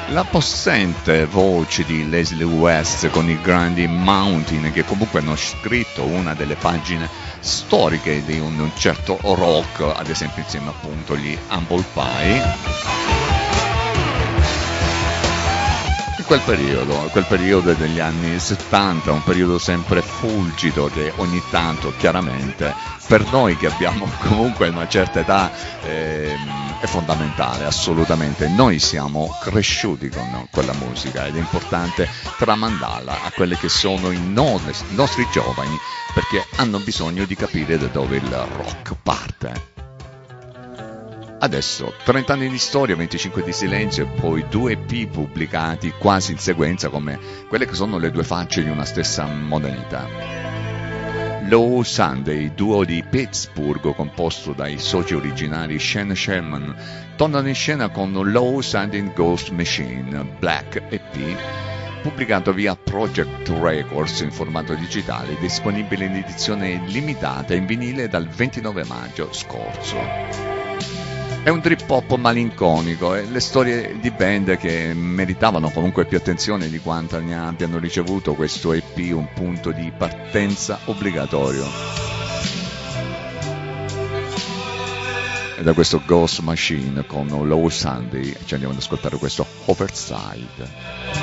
La possente voce di Leslie West con i grandi Mountain, che comunque hanno scritto una delle pagine storiche di un certo rock, ad esempio insieme appunto agli Humble Pie. Quel periodo degli anni 70, un periodo sempre fulgido che ogni tanto chiaramente per noi che abbiamo comunque una certa età è fondamentale, assolutamente. Noi siamo cresciuti con quella musica ed è importante tramandarla a quelli che sono i nostri giovani, perché hanno bisogno di capire da dove il rock parte. Adesso 30 anni di storia, 25 di silenzio e poi 2 EP pubblicati quasi in sequenza come quelle che sono le due facce di una stessa moneta. Low Sunday, duo di Pittsburgh composto dai soci originari Shane Sherman, tornano in scena con Low Sunday Ghost Machine, Black EP, pubblicato via Project Records in formato digitale, disponibile in edizione limitata in vinile dal 29 maggio scorso. È un trip hop malinconico e le storie di band che meritavano comunque più attenzione di quanto ne abbiano ricevuto questo EP un punto di partenza obbligatorio. E da questo Ghost Machine con Low Sunday ci andiamo ad ascoltare questo Overside.